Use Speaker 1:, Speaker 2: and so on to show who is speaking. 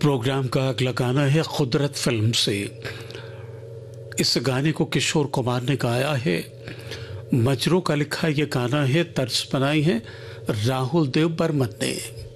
Speaker 1: Programme का अगला गाना है कुदरत फिल्म से। इस गाने को किशोर कुमार ने गाया है, मजरू का लिखा ये गाना है, तर्ज बनाई है राहुल देव बर्मन ने।